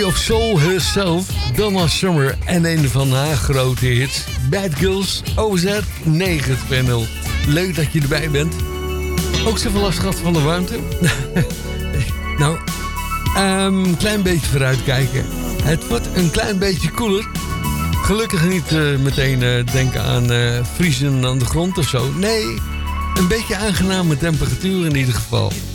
Of Soul herself, Donna Summer en een van haar grote hits, Bad Girls, OZ 920. Leuk dat je erbij bent. Ook zoveel last gehad van de warmte? Nou, een klein beetje vooruitkijken. Het wordt een klein beetje koeler. Gelukkig niet meteen denken aan vriezen aan de grond of zo. Nee, een beetje aangename temperatuur in ieder geval.